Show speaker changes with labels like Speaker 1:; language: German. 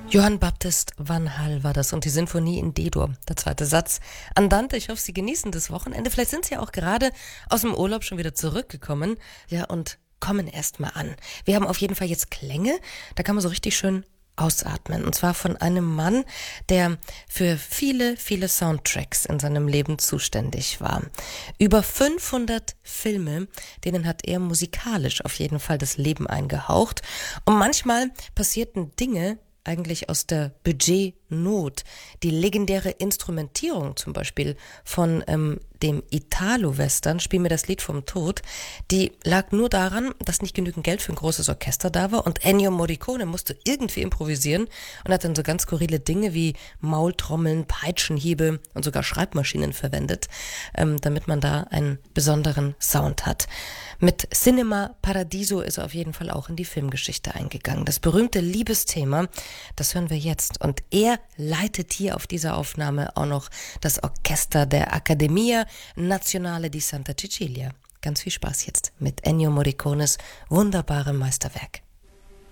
Speaker 1: Johann Baptist van Hal war das und die Sinfonie in D-Dur, der zweite Satz. Andante, ich hoffe, Sie genießen das Wochenende. Vielleicht sind Sie ja auch gerade aus dem Urlaub schon wieder zurückgekommen. Ja, und kommen erst mal an. Wir haben auf jeden Fall jetzt Klänge, da kann man so richtig schön ausatmen. Und zwar von einem Mann, der für viele, viele Soundtracks in seinem Leben zuständig war. Über 500 Filme, denen hat er musikalisch auf jeden Fall das Leben eingehaucht. Und manchmal passierten Dinge eigentlich aus der Budgetnot. Die legendäre Instrumentierung zum Beispiel von dem Italo-Western, Spiel mir das Lied vom Tod, die lag nur daran, dass nicht genügend Geld für ein großes Orchester da war und Ennio Morricone musste irgendwie improvisieren und hat dann so ganz skurrile Dinge wie Maultrommeln, Peitschenhiebe und sogar Schreibmaschinen verwendet, damit man da einen besonderen Sound hat. Mit Cinema Paradiso ist er auf jeden Fall auch in die Filmgeschichte eingegangen. Das berühmte Liebesthema, das hören wir jetzt. Und er leitet hier auf dieser Aufnahme auch noch das Orchester der Accademia Nazionale di Santa Cecilia. Ganz viel Spaß jetzt mit Ennio Morricones wunderbarem Meisterwerk.